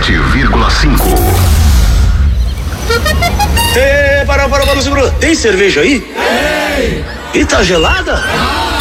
97,5. Para, segura. Tem cerveja aí? Tem! E tá gelada?